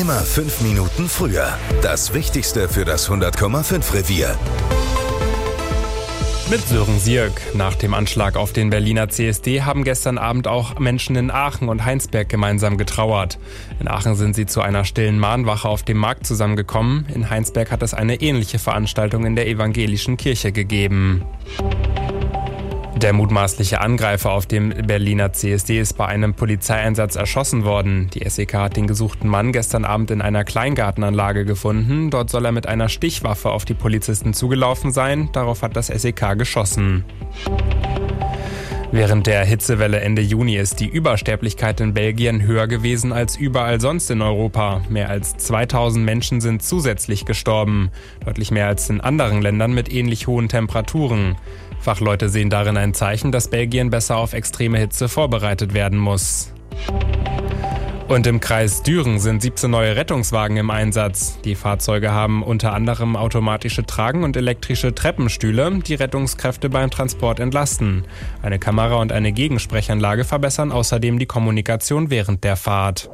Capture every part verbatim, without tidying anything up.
Immer fünf Minuten früher. Das Wichtigste für das hundert Komma fünf Revier. Mit Sören Sierk. Nach dem Anschlag auf den Berliner C S D haben gestern Abend auch Menschen in Aachen und Heinsberg gemeinsam getrauert. In Aachen sind sie zu einer stillen Mahnwache auf dem Markt zusammengekommen. In Heinsberg hat es eine ähnliche Veranstaltung in der evangelischen Kirche gegeben. Der mutmaßliche Angreifer auf dem Berliner C S D ist bei einem Polizeieinsatz erschossen worden. Die S E K hat den gesuchten Mann gestern Abend in einer Kleingartenanlage gefunden. Dort soll er mit einer Stichwaffe auf die Polizisten zugelaufen sein. Darauf hat das S E K geschossen. Während der Hitzewelle Ende Juni ist die Übersterblichkeit in Belgien höher gewesen als überall sonst in Europa. Mehr als zweitausend Menschen sind zusätzlich gestorben. Deutlich mehr als in anderen Ländern mit ähnlich hohen Temperaturen. Fachleute sehen darin ein Zeichen, dass Belgien besser auf extreme Hitze vorbereitet werden muss. Und im Kreis Düren sind siebzehn neue Rettungswagen im Einsatz. Die Fahrzeuge haben unter anderem automatische Tragen- und elektrische Treppenstühle, die Rettungskräfte beim Transport entlasten. Eine Kamera und eine Gegensprechanlage verbessern außerdem die Kommunikation während der Fahrt.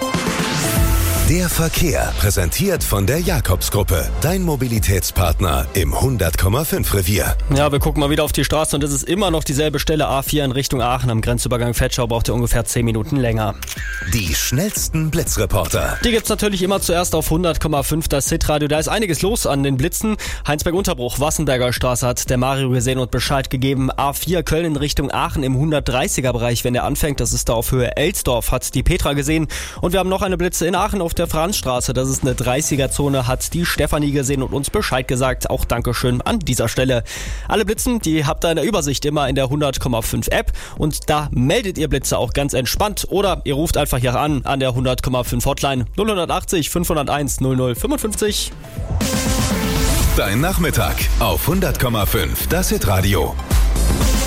Der Verkehr, präsentiert von der Jakobs-Gruppe, dein Mobilitätspartner im hundert Komma fünf Revier. Ja, wir gucken mal wieder auf die Straße und es ist immer noch dieselbe Stelle, A vier in Richtung Aachen. Am Grenzübergang Vetschau braucht ihr ungefähr zehn Minuten länger. Die schnellsten Blitzreporter. Die gibt's natürlich immer zuerst auf hundert Komma fünf, das Hitradio. Da ist einiges los an den Blitzen. Heinsberg-Unterbruch, Wassenberger Straße hat der Mario gesehen und Bescheid gegeben. A vier Köln in Richtung Aachen im hundertdreißiger Bereich, wenn der anfängt. Das ist da auf Höhe Elsdorf, hat die Petra gesehen. Und wir haben noch eine Blitze in Aachen auf der Franzstraße. Das ist eine dreißiger-Zone, hat die Stefanie gesehen und uns Bescheid gesagt. Auch Dankeschön an dieser Stelle. Alle Blitzen, die habt ihr in der Übersicht immer in der hundert Komma fünf App. Und da meldet ihr Blitze auch ganz entspannt. Oder ihr ruft einfach hier an, an der hundert Komma fünf Hotline null achtzig fünfhunderteins null null fünfundfünfzig. Dein Nachmittag auf hundert Komma fünf, das Hitradio.